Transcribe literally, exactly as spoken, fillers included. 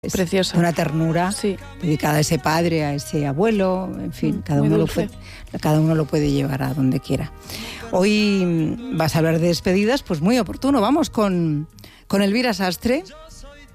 Es preciosa. Una ternura, sí. dedicada a ese padre, a ese abuelo, en fin, Mm, cada uno, lo dulce. puede, cada uno lo puede llevar a donde quiera. Hoy vas a hablar de despedidas, pues muy oportuno. Vamos con, con Elvira Sastre,